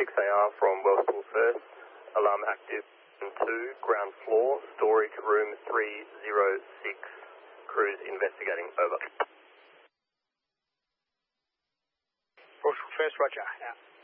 6AR from Wellspool First. Alarm active. 2, ground floor, storage room 306. Crews investigating. Over. Wellspool First, roger. Out.